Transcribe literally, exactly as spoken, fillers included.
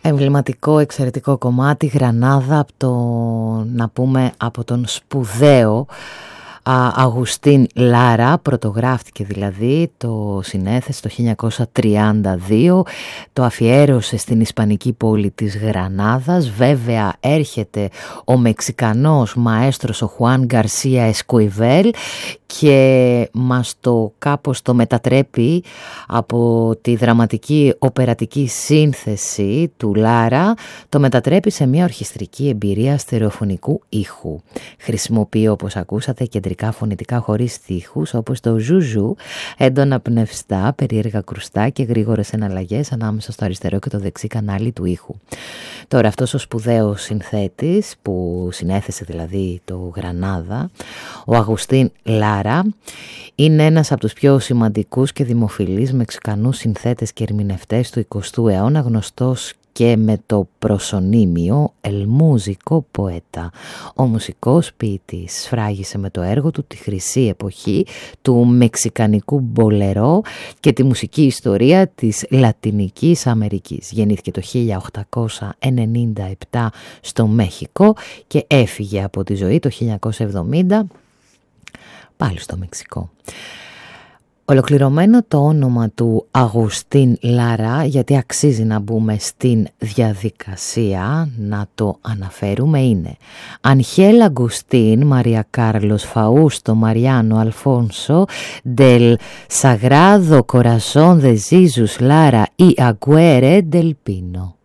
Εμβληματικό, εξαιρετικό κομμάτι, Γρανάδα, από το, να πούμε, από τον σπουδαίο Αγουστίν Λάρα, πρωτογράφτηκε δηλαδή, το συνέθεσε το χίλια εννιακόσια τριάντα δύο, το αφιέρωσε στην ισπανική πόλη της Γρανάδας. Βέβαια έρχεται ο Μεξικανός μαέστρος ο Χουάν Γκαρσία Εσκουιβέλ και μας το κάπως το μετατρέπει από τη δραματική οπερατική σύνθεση του Λάρα, το μετατρέπει σε μια ορχιστρική εμπειρία στερεοφωνικού ήχου. Χρησιμοποιεί, όπως ακούσατε, κεντρικά φωνητικά χωρίς στίχους όπως το ζουζού, έντονα πνευστά, περίεργα κρουστά και γρήγορες εναλλαγές ανάμεσα στο αριστερό και το δεξί κανάλι του ήχου. Τώρα αυτός ο σπουδαίος συνθέτης που συνέθεσε δηλαδή το Γρανάδα, ο Αγουστίν Λάρα, είναι ένας από τους πιο σημαντικούς και δημοφιλείς Μεξικανούς συνθέτες και ερμηνευτές του εικοστού αιώνα, γνωστός και με το προσωνύμιο El Músico Poeta. Ο μουσικός ποιητής σφράγισε με το έργο του τη χρυσή εποχή του μεξικανικού μπολερό και τη μουσική ιστορία της Λατινικής Αμερικής. Γεννήθηκε το χίλια οκτακόσια ενενήντα επτά στο Μέχικο και έφυγε από τη ζωή το χίλια εννιακόσια εβδομήντα πάλι στο Μεξικό. Ολοκληρωμένο το όνομα του Αγουστίν Λάρα, γιατί αξίζει να μπούμε στην διαδικασία να το αναφέρουμε, είναι Αγχέλ Αγκουστίν Μαρία Κάρλος Φαούστο Μαριάνο Αλφόνσο del Sagrado Corazón de Jesus Lara y Agüere del Pino.